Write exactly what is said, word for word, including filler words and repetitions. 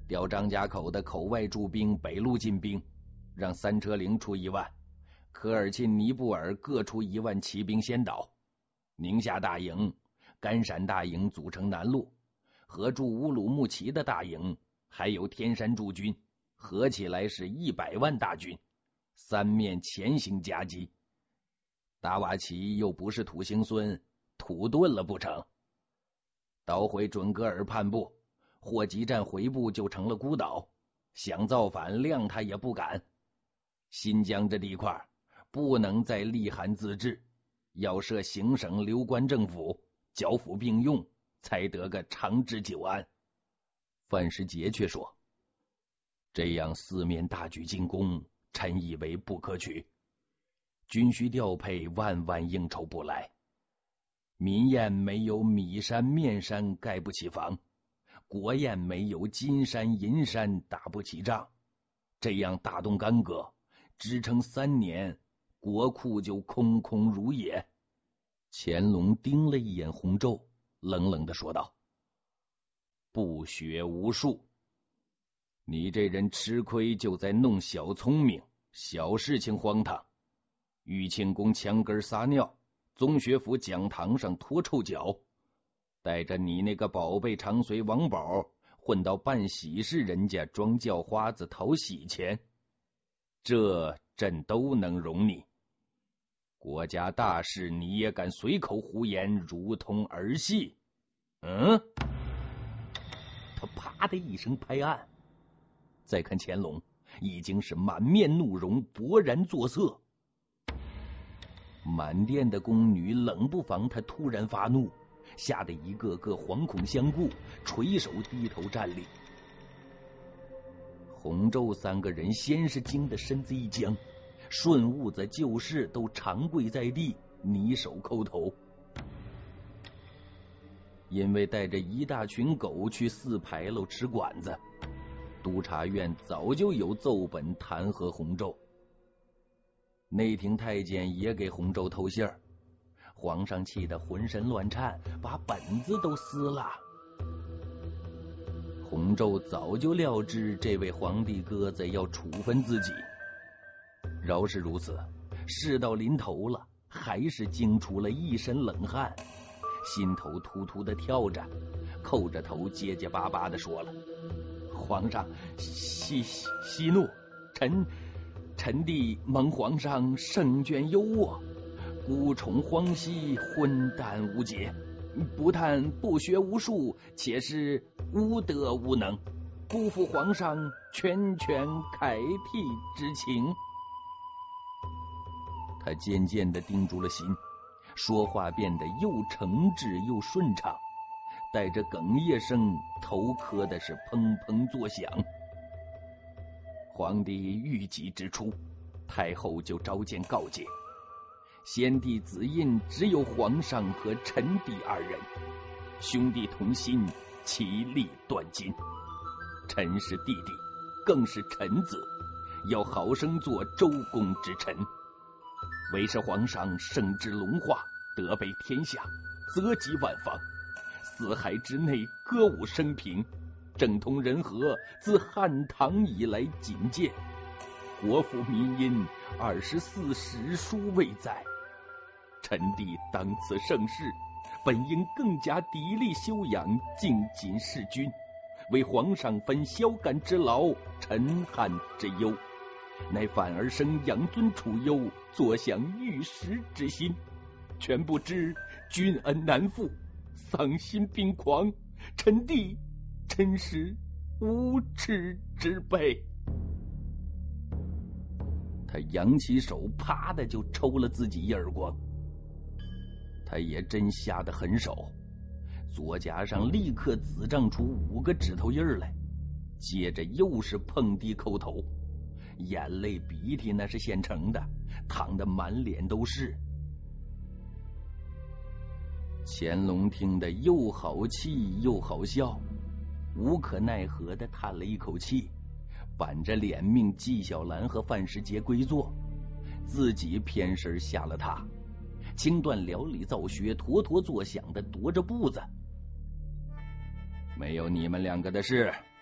调张家口的口外驻兵北路进兵，让三车营出一万，科尔沁、尼布尔各出一万骑兵先导。宁夏大营、甘陕大营组成南路，和驻乌鲁木齐的大营，还有天山驻军，合起来是一百万大军，三面前行夹击。达瓦齐又不是土行孙，土遁了不成？捣毁准噶尔叛部，霍集战回部就成了孤岛，想造反谅他也不敢。新疆这地块不能再立函自治，要设行省流官政府，剿抚并用，才得个长治久安。范时杰却说，这样四面大举进攻，臣以为不可取。军需调配万万应酬不来，民宴没有米山面山盖不起房，国宴没有金山银山打不起仗。这样大动干戈，支撑三年，国库就空空如也。乾隆盯了一眼洪昼，冷冷地说道，不学无术，你这人吃亏就在弄小聪明，小事情荒唐。玉庆宫墙根撒尿，宗学府讲堂上拖臭脚，带着你那个宝贝长随王宝混到办喜事人家装叫花子讨喜钱，这朕都能容你。国家大事你也敢随口胡言，如同儿戏？嗯？他啪的一声拍案。再看乾隆，已经是满面怒容，勃然作色。满殿的宫女冷不防他突然发怒，吓得一个个惶恐相顾，垂手低头站立。洪昼三个人先是惊得身子一僵，顺兀子、旧事都长跪在地，泥手叩头。因为带着一大群狗去四牌楼吃馆子，督察院早就有奏本弹劾洪昼。内廷太监也给洪昼透信儿，皇上气得浑身乱颤，把本子都撕了。洪昼早就料知这位皇帝鸽子要处分自己，饶是如此，事到临头了，还是惊出了一身冷汗，心头突突的跳着，扣着头结结巴巴的说了，皇上息息怒，臣臣弟蒙皇上圣眷优渥，孤宠荒兮，昏淡无节，不但不学无术，且是无德无能，辜负皇上拳拳凯替之情。他渐渐地定住了心，说话变得又诚挚又顺畅，带着哽咽声，头磕的是砰砰作响。皇帝遇疾之初，太后就召见告诫，先帝子印只有皇上和臣弟二人，兄弟同心，其利断金。臣是弟弟，更是臣子，要好生做周公之臣。为是皇上圣之龙化，德备天下，泽及万方，四海之内歌舞升平，政通人和，自汉唐以来仅见。国富民殷，二十四史书未载。臣弟当此盛世，本应更加砥砺修养，精谨事君，为皇上分宵干之劳，陈汉之忧，乃反而生养尊处优，坐享玉石之心。全不知君恩难复，丧心病狂，臣弟真是无耻之辈。他扬起手，啪的就抽了自己一耳光。他也真下得狠手，左颊上立刻紫胀出五个指头印来，接着又是碰地叩头，眼泪鼻涕那是现成的，淌得满脸都是。乾隆听得又好气又好笑，无可奈何的叹了一口气，板着脸命纪晓岚和范时杰归坐，自己偏身下了榻，轻断撩里造穴，妥妥作响的踱着步子。没有你们两个的事，